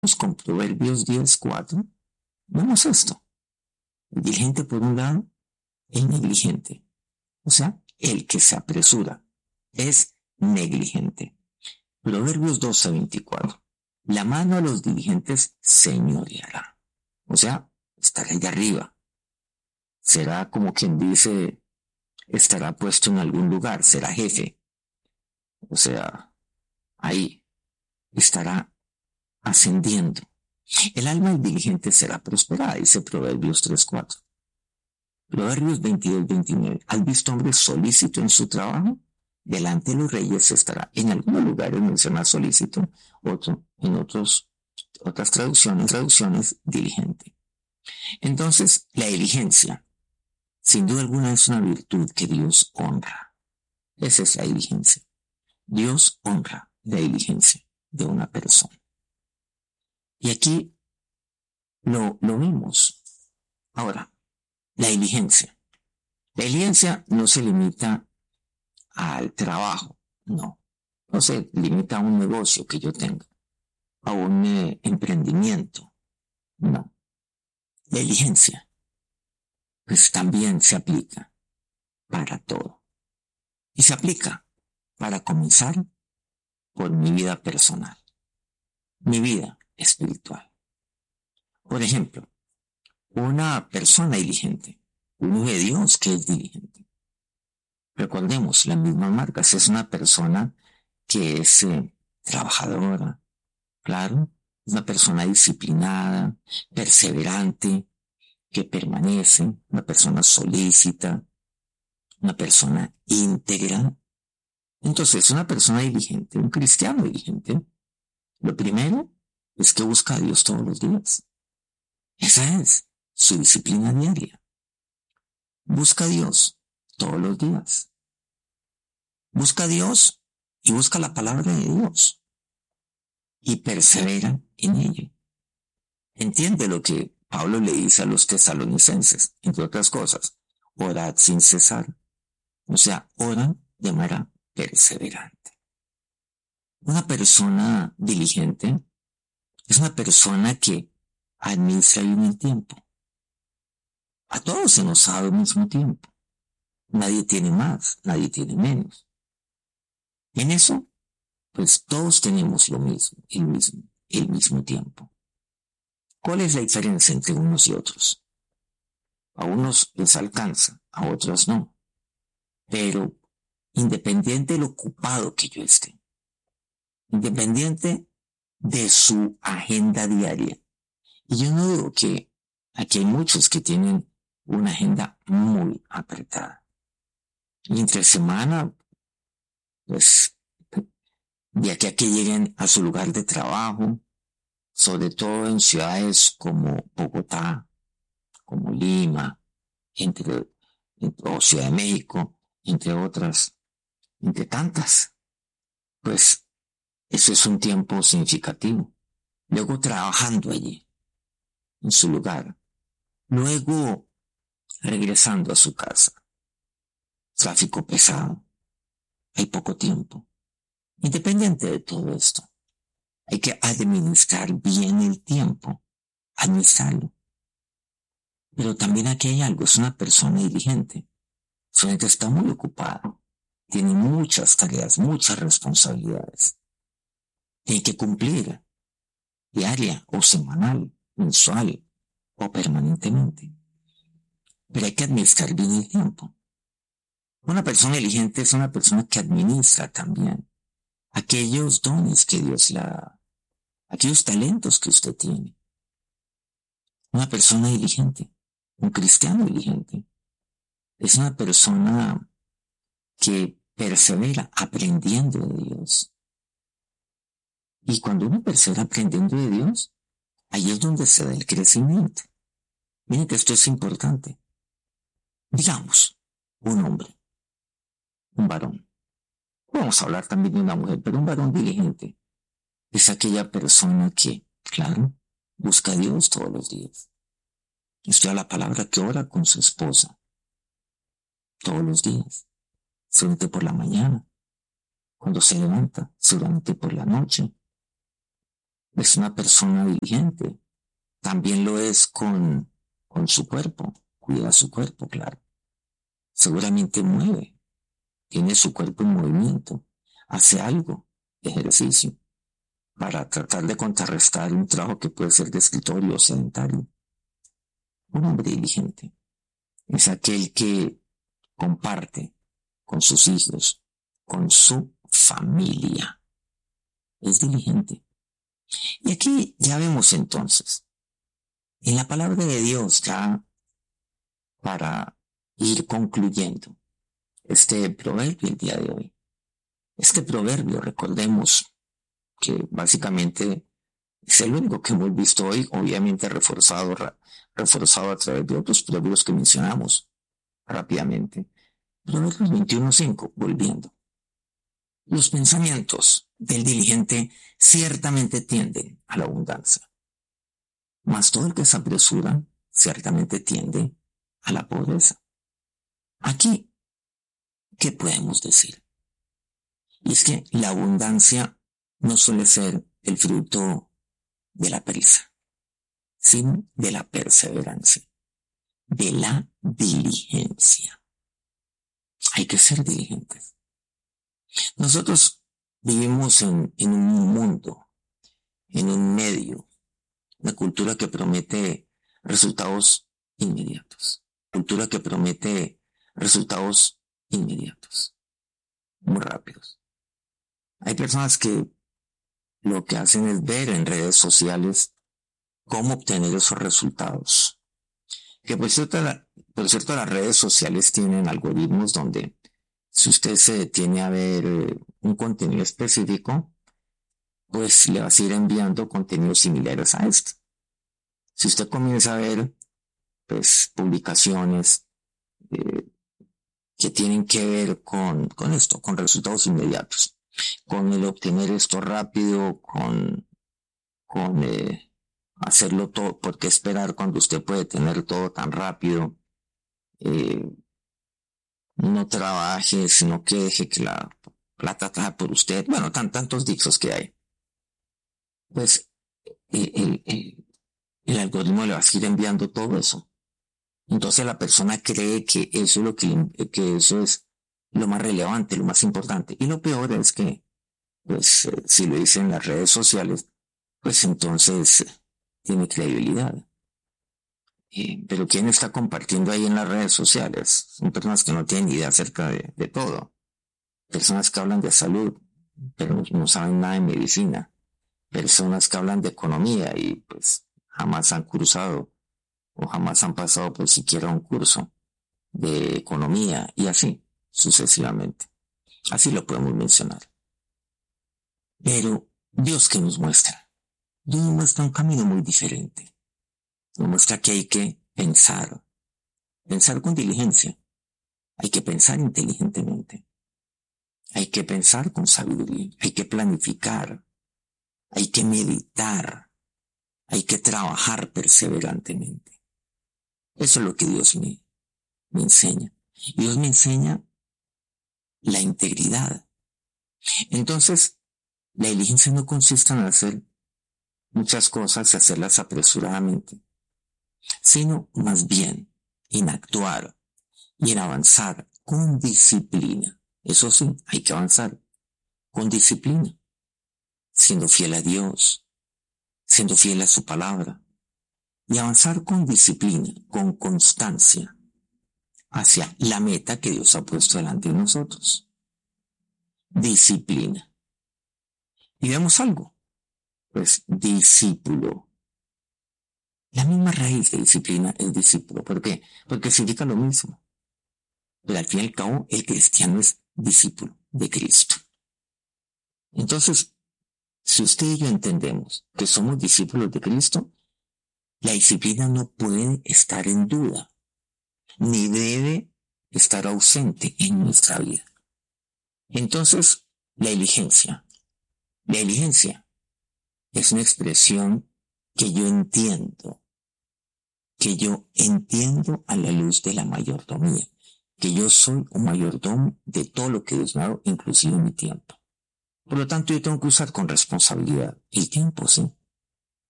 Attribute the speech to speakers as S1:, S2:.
S1: con Proverbios 10:4, vemos esto. El diligente por un lado, el negligente. O sea, el que se apresura es negligente. Proverbios 12:24. La mano a los diligentes señoreará. O sea, estará allá arriba. Será como quien dice, estará puesto en algún lugar, será jefe. O sea, ahí estará ascendiendo. El alma del diligente será prosperada, dice Proverbios 3:4. Proverbios 22:29. ¿Has visto hombre solícito en su trabajo? Delante de los reyes estará. En algunos lugares menciona solícito, en otras traducciones diligente. Entonces, la diligencia, sin duda alguna, es una virtud que Dios honra. Esa es la diligencia. Dios honra la diligencia de una persona. Y aquí lo vimos. Ahora, la diligencia. La diligencia no se limita al trabajo, no. No se limita a un negocio que yo tenga, a un emprendimiento, no. La diligencia, pues también se aplica para todo. Y se aplica para comenzar por mi vida personal, mi vida espiritual. Por ejemplo, una persona diligente, un hijo de Dios que es diligente. Recordemos, las mismas marcas, es una persona que es trabajadora, claro, es una persona disciplinada, perseverante, que permanece, una persona solícita, una persona íntegra. Entonces, una persona diligente, un cristiano diligente, lo primero es que busca a Dios todos los días. Esa es su disciplina diaria. Busca a Dios todos los días. Busca a Dios y busca la palabra de Dios y persevera en ello. Entiende lo que Pablo le dice a los tesalonicenses, entre otras cosas, orad sin cesar. O sea, oran de manera perseverante. Una persona diligente es una persona que administra bien el tiempo. A todos se nos ha dado al mismo tiempo. Nadie tiene más, nadie tiene menos. En eso, pues todos tenemos lo mismo, el mismo tiempo. ¿Cuál es la diferencia entre unos y otros? A unos les alcanza, a otros no. Pero independiente de lo ocupado que yo esté, independiente de su agenda diaria. Y yo no digo que aquí hay muchos que tienen una agenda muy apretada. Y entre semana, pues, de aquí a que lleguen a su lugar de trabajo, sobre todo en ciudades como Bogotá, como Lima, o Ciudad de México, entre otras, entre tantas, pues eso es un tiempo significativo. Luego trabajando allí, en su lugar. Luego regresando a su casa. Tráfico pesado. Hay poco tiempo. Independiente de todo esto, hay que administrar bien el tiempo. Administrarlo. Pero también aquí hay algo. Es una persona diligente. Su gente está muy ocupada. Tiene muchas tareas, muchas responsabilidades. Tiene que cumplir diaria o semanal, mensual o permanentemente. Pero hay que administrar bien el tiempo. Una persona diligente es una persona que administra también aquellos dones que Dios le da, aquellos talentos que usted tiene. Una persona diligente, un cristiano diligente, es una persona que persevera aprendiendo de Dios. Y cuando uno persevera aprendiendo de Dios, ahí es donde se da el crecimiento. Miren que esto es importante. Digamos, un hombre, un varón. Vamos a hablar también de una mujer, pero un varón diligente es aquella persona que, claro, busca a Dios todos los días. Estudia la palabra, que ora con su esposa todos los días. Solamente por la mañana, cuando se levanta, solamente por la noche. es una persona diligente. También lo es con su cuerpo. Cuida su cuerpo, claro. Seguramente mueve. Tiene su cuerpo en movimiento. Hace algo, ejercicio, para tratar de contrarrestar un trabajo que puede ser de escritorio o sedentario. Un hombre diligente es aquel que comparte con sus hijos, con su familia. Es diligente. Y aquí ya vemos entonces, en la palabra de Dios, ya para ir concluyendo este proverbio el día de hoy. Este proverbio, recordemos que básicamente es el único que hemos visto hoy, obviamente reforzado a través de otros proverbios que mencionamos rápidamente. Proverbios 21:5, volviendo. Los pensamientos del diligente ciertamente tienden a la abundancia, mas todo el que se apresura ciertamente tiende a la pobreza. Aquí, ¿qué podemos decir? Y es que la abundancia no suele ser el fruto de la prisa, sino de la perseverancia, de la diligencia. Hay que ser diligentes. Nosotros vivimos en un mundo, en un medio, una cultura que promete resultados inmediatos. Cultura que promete resultados inmediatos, muy rápidos. Hay personas que lo que hacen es ver en redes sociales cómo obtener esos resultados. Que por cierto, las redes sociales tienen algoritmos donde si usted se detiene a ver un contenido específico, pues le va a ir enviando contenidos similares a este. Si usted comienza a ver pues publicaciones que tienen que ver con esto, con resultados inmediatos, con el obtener esto rápido, con hacerlo todo, porque esperar cuando usted puede tener todo tan rápido. No trabaje, sino que deje que la plata trabaje por usted. Bueno, tantos dichos que hay. Pues el algoritmo le va a ir enviando todo eso. Entonces la persona cree que eso es que eso es lo más relevante, lo más importante. Y lo peor es que, pues, si lo dicen las redes sociales, pues entonces tiene credibilidad. Pero ¿quién está compartiendo ahí en las redes sociales? Son personas que no tienen idea acerca de todo. Personas que hablan de salud, pero no saben nada de medicina. Personas que hablan de economía y pues jamás han cursado o jamás han pasado por siquiera un curso de economía y así sucesivamente. Así lo podemos mencionar. Pero Dios, ¿qué nos muestra? Dios nos muestra un camino muy diferente. Nos muestra que hay que pensar con diligencia. Hay que pensar inteligentemente. Hay que pensar con sabiduría. Hay que planificar. Hay que meditar. Hay que trabajar perseverantemente. Eso es lo que Dios me enseña. Dios me enseña la integridad. Entonces, la diligencia no consiste en hacer muchas cosas y hacerlas apresuradamente, sino más bien en actuar y en avanzar con disciplina. Eso sí, hay que avanzar con disciplina, siendo fiel a Dios, siendo fiel a su palabra, y avanzar con disciplina, con constancia, hacia la meta que Dios ha puesto delante de nosotros. Disciplina. Y vemos algo, pues discípulo. La misma raíz de disciplina es discípulo. ¿Por qué? Porque significa lo mismo. Pero al fin y al cabo, el cristiano es discípulo de Cristo. Entonces, si usted y yo entendemos que somos discípulos de Cristo, la disciplina no puede estar en duda, ni debe estar ausente en nuestra vida. Entonces, la diligencia es una expresión que yo entiendo a la luz de la mayordomía, que yo soy un mayordomo de todo lo que Dios me ha dado, inclusive mi tiempo. Por lo tanto, yo tengo que usar con responsabilidad el tiempo, sí.